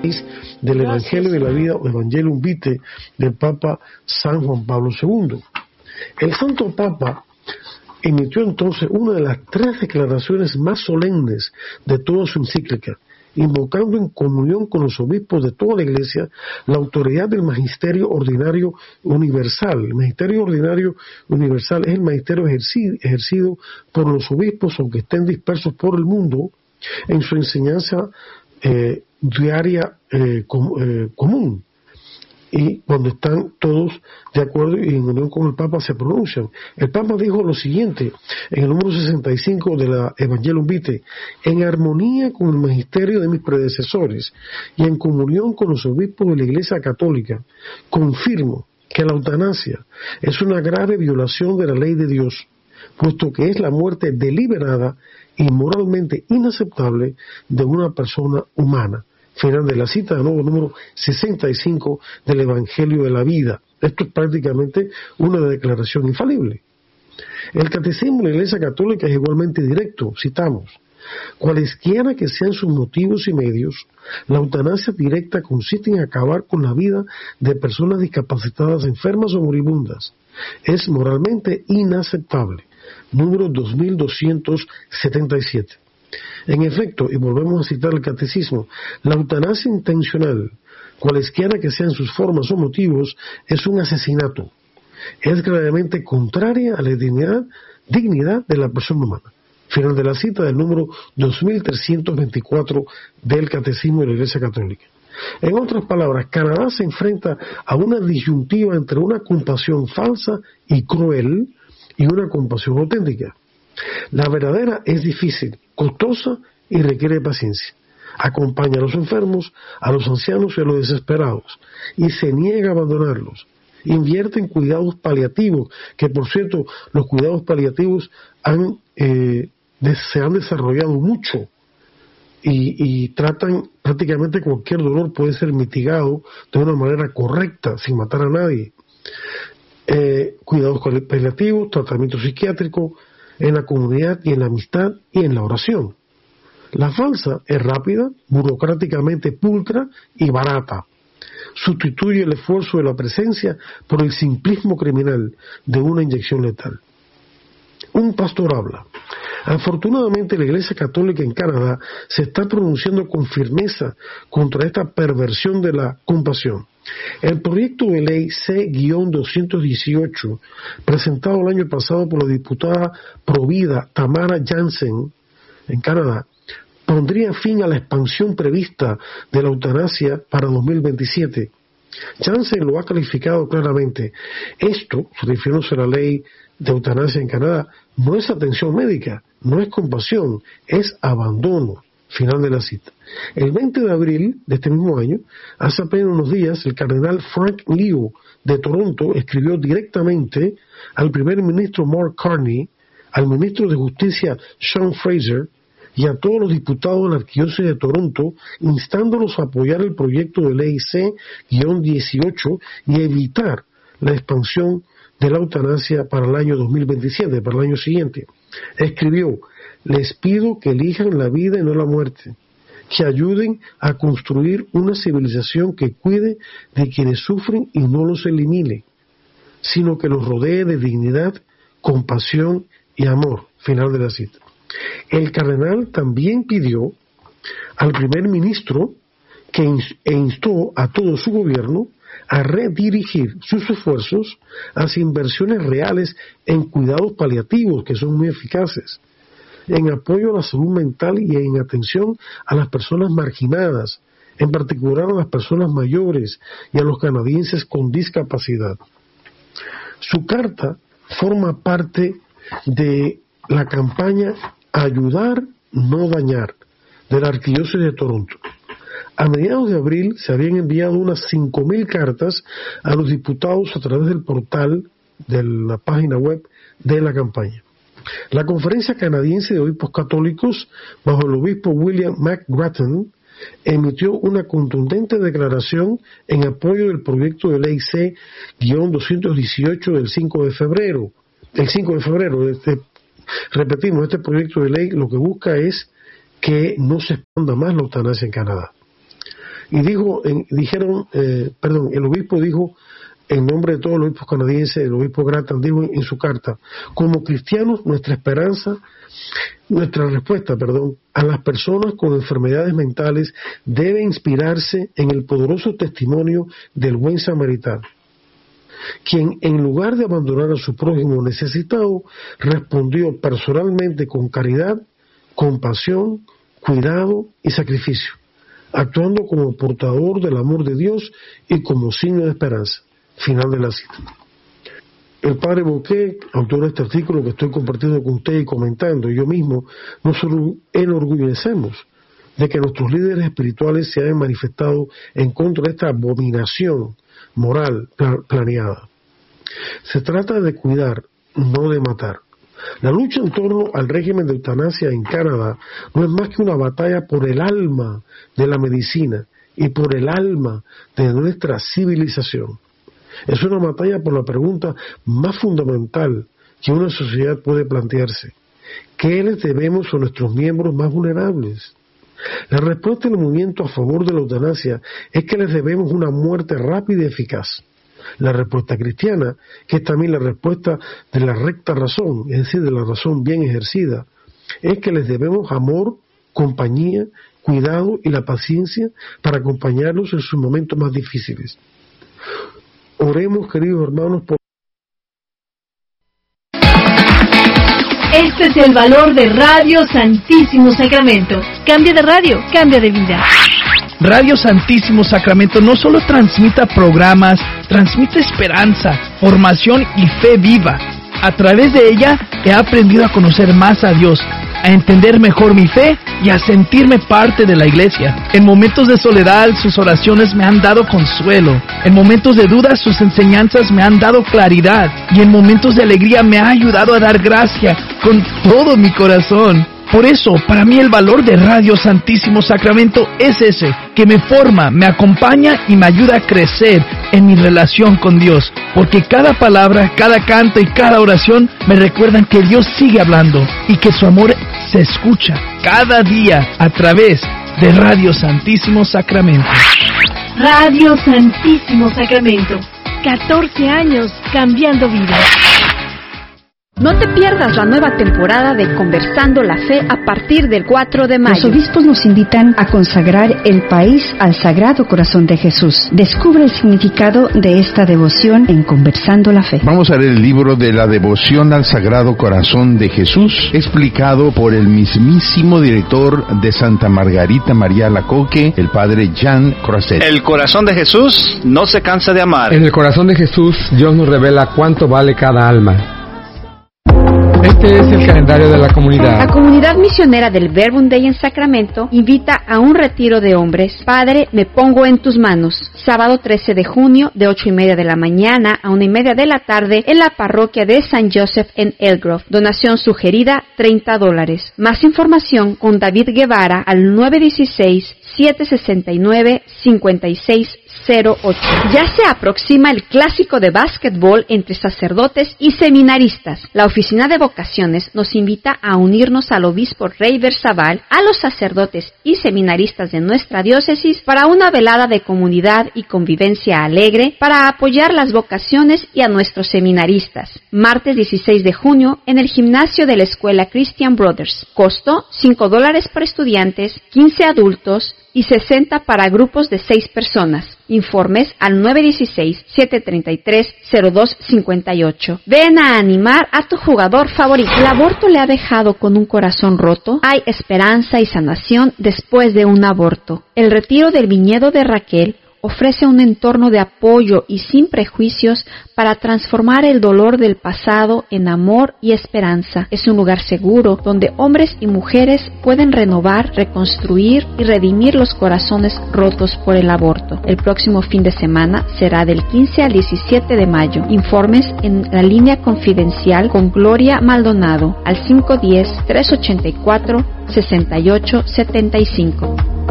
del Evangelio de la Vida, o Evangelium Vitae, del Papa San Juan Pablo II. El Santo Papa emitió entonces una de las 3 declaraciones más solemnes de toda su encíclica, invocando en comunión con los obispos de toda la Iglesia la autoridad del Magisterio Ordinario Universal. El Magisterio Ordinario Universal es el magisterio ejercido por los obispos, aunque estén dispersos por el mundo, en su enseñanza diaria común. Y cuando están todos de acuerdo y en unión con el Papa se pronuncian. El Papa dijo lo siguiente en el número 65 de la Evangelium Vitae: en armonía con el magisterio de mis predecesores y en comunión con los obispos de la Iglesia Católica, confirmo que la eutanasia es una grave violación de la ley de Dios, puesto que es la muerte deliberada y moralmente inaceptable de una persona humana. Final de la cita, de nuevo, número 65 del Evangelio de la Vida. Esto es prácticamente una declaración infalible. El Catecismo de la Iglesia Católica es igualmente directo, citamos: cualesquiera que sean sus motivos y medios, la eutanasia directa consiste en acabar con la vida de personas discapacitadas, enfermas o moribundas. Es moralmente inaceptable. Número 2277. En efecto, y volvemos a citar el Catecismo, la eutanasia intencional, cualesquiera que sean sus formas o motivos, es un asesinato. Es gravemente contraria a la dignidad de la persona humana. Final de la cita del número 2324 del Catecismo de la Iglesia Católica. En otras palabras, Canadá se enfrenta a una disyuntiva entre una compasión falsa y cruel y una compasión auténtica. La verdadera es difícil, costosa y requiere paciencia. Acompaña a los enfermos, a los ancianos y a los desesperados, y se niega a abandonarlos. Invierte en cuidados paliativos, que por cierto, los cuidados paliativos se han desarrollado mucho y tratan prácticamente cualquier dolor puede ser mitigado de una manera correcta, sin matar a nadie. Cuidados paliativos, tratamiento psiquiátrico, en la comunidad y en la amistad y en la oración. La falsa es rápida, burocráticamente pulcra y barata. Sustituye el esfuerzo de la presencia por el simplismo criminal de una inyección letal. Un pastor habla: afortunadamente la Iglesia Católica en Canadá se está pronunciando con firmeza contra esta perversión de la compasión. El proyecto de ley C-218, presentado el año pasado por la diputada provida Tamara Jansen en Canadá, pondría fin a la expansión prevista de la eutanasia para 2027. Jansen lo ha calificado claramente. Esto, refiriéndose a la ley de eutanasia en Canadá, no es atención médica, no es compasión, es abandono. Final de la cita. El 20 de abril de este mismo año, hace apenas unos días, el cardenal Frank Liu de Toronto escribió directamente al primer ministro Mark Carney, al ministro de Justicia Sean Fraser y a todos los diputados de la Arquidiócesis de Toronto, instándolos a apoyar el proyecto de ley C-18 y evitar la expansión de la eutanasia para el año 2027, para el año siguiente. Escribió: les pido que elijan la vida y no la muerte, que ayuden a construir una civilización que cuide de quienes sufren y no los elimine, sino que los rodee de dignidad, compasión y amor. Final de la cita. El cardenal también pidió al primer ministro e instó a todo su gobierno a redirigir sus esfuerzos hacia inversiones reales en cuidados paliativos, que son muy eficaces, en apoyo a la salud mental y en atención a las personas marginadas, en particular a las personas mayores y a los canadienses con discapacidad. Su carta forma parte de la campaña Ayudar, no dañar, de la Arquidiócesis de Toronto. A mediados de abril se habían enviado unas 5,000 cartas a los diputados a través del portal de la página web de la campaña. La Conferencia Canadiense de Obispos Católicos, bajo el obispo William McGrattan, emitió una contundente declaración en apoyo del proyecto de ley C-218 del 5 de febrero. Repetimos, este proyecto de ley lo que busca es que no se expanda más la eutanasia en Canadá. Y el obispo dijo, en nombre de todos los obispos canadienses, el obispo Grattan dijo en su carta: como cristianos, nuestra respuesta a las personas con enfermedades mentales debe inspirarse en el poderoso testimonio del buen samaritano, quien en lugar de abandonar a su prójimo necesitado, respondió personalmente con caridad, compasión, cuidado y sacrificio, actuando como portador del amor de Dios y como signo de esperanza. Final de la cita. El padre Bouquet, autor de este artículo que estoy compartiendo con usted y comentando, y yo mismo, nos enorgullecemos de que nuestros líderes espirituales se hayan manifestado en contra de esta abominación moral planeada. Se trata de cuidar, no de matar. La lucha en torno al régimen de eutanasia en Canadá no es más que una batalla por el alma de la medicina y por el alma de nuestra civilización. Es una batalla por la pregunta más fundamental que una sociedad puede plantearse: ¿qué les debemos a nuestros miembros más vulnerables? La respuesta del movimiento a favor de la eutanasia es que les debemos una muerte rápida y eficaz. La respuesta cristiana, que es también la respuesta de la recta razón, es decir, de la razón bien ejercida, es que les debemos amor, compañía, cuidado y la paciencia para acompañarlos en sus momentos más difíciles. Oremos, queridos hermanos, por... Este es el valor de Radio Santísimo Sacramento. Cambia de radio, cambia de vida. Radio Santísimo Sacramento no solo transmite programas, transmite esperanza, formación y fe viva. A través de ella he aprendido a conocer más a Dios, a entender mejor mi fe y a sentirme parte de la iglesia. En momentos de soledad, sus oraciones me han dado consuelo. En momentos de duda, sus enseñanzas me han dado claridad. Y en momentos de alegría me ha ayudado a dar gracia con todo mi corazón. Por eso, para mí el valor de Radio Santísimo Sacramento es ese, que me forma, me acompaña y me ayuda a crecer en mi relación con Dios. Porque cada palabra, cada canto y cada oración me recuerdan que Dios sigue hablando y que su amor se escucha cada día a través de Radio Santísimo Sacramento. Radio Santísimo Sacramento. 14 años cambiando vidas. No te pierdas la nueva temporada de Conversando la Fe a partir del 4 de mayo. Los obispos nos invitan a consagrar el país al Sagrado Corazón de Jesús. Descubre el significado de esta devoción en Conversando la Fe. Vamos a leer el libro de la devoción al Sagrado Corazón de Jesús, explicado por el mismísimo director de Santa Margarita María Alacoque, el padre Jean Croiset. El corazón de Jesús no se cansa de amar. En el corazón de Jesús, Dios nos revela cuánto vale cada alma. Este es el calendario de la comunidad. La comunidad misionera del Verbum Dei en Sacramento invita a un retiro de hombres. Padre, me pongo en tus manos. Sábado 13 de junio, de 8:30 de la mañana a 1:30 de la tarde, en la parroquia de San Joseph en Elgrove. Donación sugerida, $30. Más información con David Guevara al 916-769-5608. Ya se aproxima el clásico de básquetbol entre sacerdotes y seminaristas. La Oficina de Vocaciones nos invita a unirnos al obispo Rey Berzabal, a los sacerdotes y seminaristas de nuestra diócesis para una velada de comunidad y convivencia alegre para apoyar las vocaciones y a nuestros seminaristas. Martes 16 de junio en el gimnasio de la Escuela Christian Brothers. Costo $5 para estudiantes, 15 adultos y 60 para grupos de 6 personas. Informes al 916-733-0258. Ven a animar a tu jugador favorito. ¿El aborto le ha dejado con un corazón roto? Hay esperanza y sanación después de un aborto. El retiro del viñedo de Raquel ofrece un entorno de apoyo y sin prejuicios para transformar el dolor del pasado en amor y esperanza. Es un lugar seguro donde hombres y mujeres pueden renovar, reconstruir y redimir los corazones rotos por el aborto. El próximo fin de semana será del 15 al 17 de mayo. Informes en la línea confidencial con Gloria Maldonado al 510-384-6875.